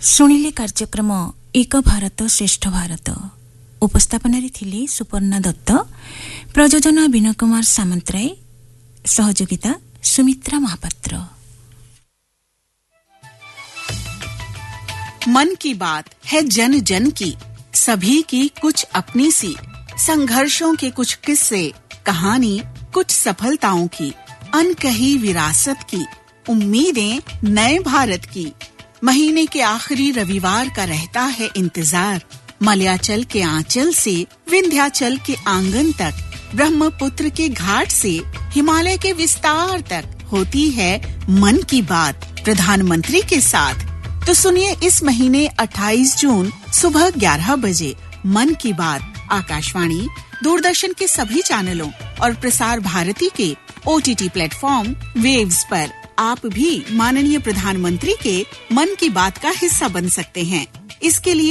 ଶୁଣିଲେ କାର୍ଯ୍ୟକ୍ରମ ଏକ ଭାରତ ଶ୍ରେଷ୍ଠ ଭାରତ। ଉପସ୍ଥାପନାରେ ଥିଲେ ସୁପର୍ଣ୍ଣା ଦତ୍ତ, ପ୍ରଯୋଜନା ବିନୟ କୁମାର ସାମନ୍ତରାୟ, ସହଯୋଗିତା ସୁମିତ୍ରା महापात्र। मन की बात है जन जन की, सभी की कुछ अपनी सी, संघर्षों के कुछ किस्से, कहानी कुछ सफलताओं की, अनकही विरासत की, उम्मीदें नए भारत की। महीने के आखिरी रविवार का रहता है इंतजार। मलयाचल के आंचल से विंध्याचल के आंगन तक, ब्रह्मपुत्र के घाट से हिमालय के विस्तार तक होती है मन की बात प्रधानमंत्री के साथ। तो सुनिए इस महीने 28 जून सुबह 11 बजे मन की बात आकाशवाणी, दूरदर्शन के सभी चैनलों और प्रसार भारती के OTT प्लेटफॉर्म वेव्स पर। आप भी माननीय प्रधानमंत्री के मन की बात का हिस्सा बन सकते हैं। इसके लिए